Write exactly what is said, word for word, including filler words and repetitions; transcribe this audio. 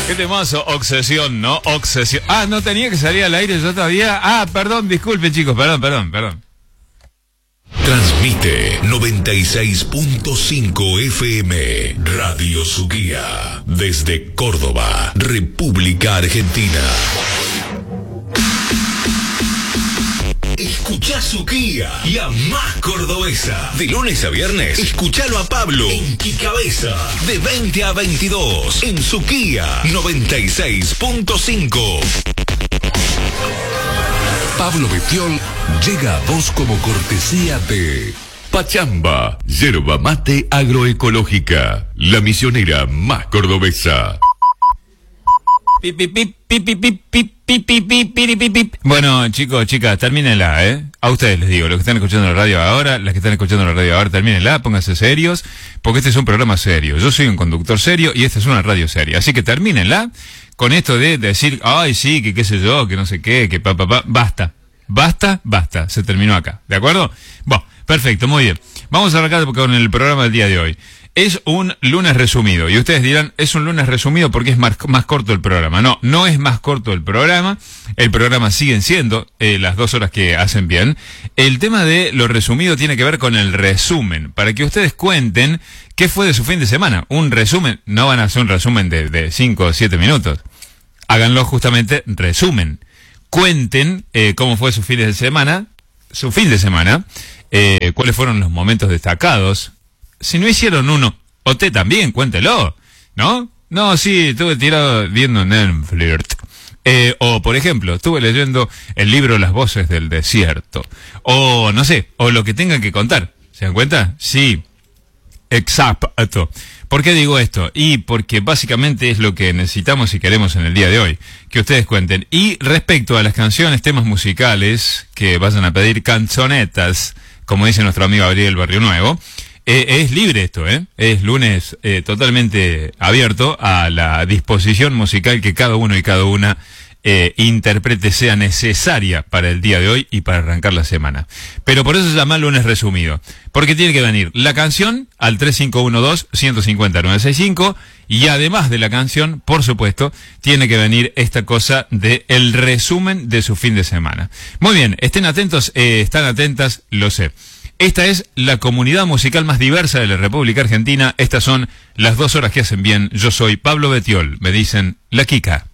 Qué temazo, Obsesión, ¿no? Obsesión. Ah, no tenía que salir al aire yo todavía. Ah, perdón, disculpen chicos, perdón, perdón, perdón. Transmite noventa y seis punto cinco F M Radio Suquía desde Córdoba, República Argentina. Escuchá Suquía, la más cordobesa. De lunes a viernes, escuchalo a Pablo en Quicabeza. De veinte a veintidós, en Suquía noventa y seis punto cinco. Pablo Betiol llega a vos como cortesía de Pachamba, yerba mate agroecológica, la misionera más cordobesa. Pip, pip, pip, pip, pip, pip, pip, pip, pip, pip, pip, pip. Bueno, chicos, chicas, termínenla, ¿eh? A ustedes les digo, los que están escuchando la radio ahora, las que están escuchando la radio ahora, termínenla, pónganse serios, porque este es un programa serio. Yo soy un conductor serio y esta es una radio seria. Así que termínenla con esto de decir, ay, sí, que qué sé yo, que no sé qué, que pa, pa, pa. Basta, basta, basta. Se terminó acá, ¿de acuerdo? Bueno, perfecto, muy bien. Vamos a arrancar con el programa del día de hoy. Es un lunes resumido, y ustedes dirán, es un lunes resumido porque es más, más corto el programa. No, no es más corto el programa, el programa siguen siendo eh, las dos horas que hacen bien. El tema de lo resumido tiene que ver con el resumen, para que ustedes cuenten qué fue de su fin de semana. Un resumen, no van a hacer un resumen de, de cinco o siete minutos, háganlo justamente resumen. Cuenten eh, cómo fue su fin de semana, su fin de semana, eh, cuáles fueron los momentos destacados. Si no hicieron uno, usted también, cuéntelo, ¿no? No, sí, estuve tirado viendo Netflix. Eh, o, por ejemplo, estuve leyendo el libro Las Voces del Desierto. O, no sé, o lo que tengan que contar. ¿Se dan cuenta? Sí, exacto. ¿Por qué digo esto? Y porque básicamente es lo que necesitamos y queremos en el día de hoy, que ustedes cuenten. Y respecto a las canciones, temas musicales, que vayan a pedir canzonetas, como dice nuestro amigo Gabriel Barrio Nuevo, Eh, es libre esto, ¿eh? Es lunes eh, totalmente abierto a la disposición musical que cada uno y cada una eh, interprete sea necesaria para el día de hoy y para arrancar la semana. Pero por eso se llama lunes resumido, porque tiene que venir la canción al tres cinco uno dos, uno cinco cero, nueve seis cinco y además de la canción, por supuesto, tiene que venir esta cosa de el resumen de su fin de semana. Muy bien, estén atentos, eh, están atentas, lo sé. Esta es la comunidad musical más diversa de la República Argentina. Estas son las dos horas que hacen bien. Yo soy Pablo Betiol. Me dicen La Kika.